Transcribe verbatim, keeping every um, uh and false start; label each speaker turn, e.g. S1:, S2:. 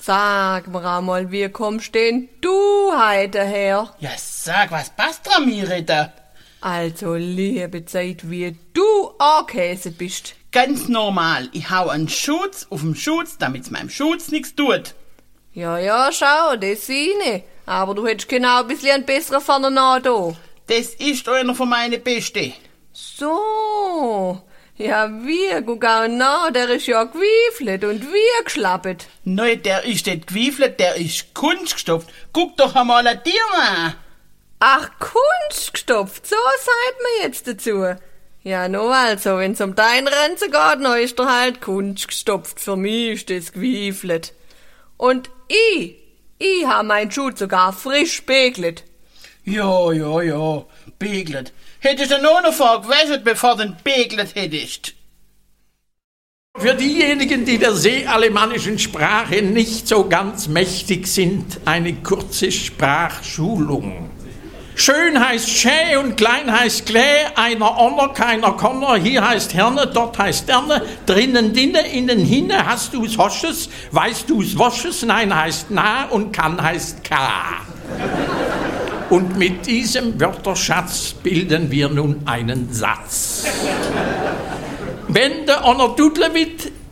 S1: Sag mir einmal, wie kommst denn du heute her?
S2: Ja, sag, was passt dran, mir Ritter?
S1: Also, liebe Zeit, wie du angekäset bist.
S2: Ganz normal. Ich hau einen Schutz auf den Schutz, damit's meinem Schutz nichts tut.
S1: Ja, ja, schau, das sehe. Aber du hättest genau ein bisschen einen besseren vorne da.
S2: Das ist einer von meinen Beste.
S1: So. Ja, wie, guck auch nach, der ist ja gewiefelt und wie geschlappet.
S2: Nein, der ist nicht gewiefelt, der ist kunstgestopft. Guck doch einmal an dir an.
S1: Ach, kunstgestopft, so seid mir jetzt dazu. Ja, no, also, wenn's um dein Renze geht, no ist er halt kunstgestopft. Für mich ist das gewiefelt. Und ich, ich hab mein Schuh sogar frisch begelt.
S2: Ja, ja, ja, begelt. Hättest du nur noch vorgewäscht, bevor du ihn begelt hättest.
S3: Für diejenigen, die der seealemannischen Sprache nicht so ganz mächtig sind, eine kurze Sprachschulung. Schön heißt schä und klein heißt klä, einer onner, keiner konner, hier heißt Herne, dort heißt Derne, drinnen dinne, innen hinne, hast du's hosches, weißt du's wasches, nein heißt na und kann heißt ka. Und mit diesem Wörterschatz bilden wir nun einen Satz. Wenn der Onner Dudlewit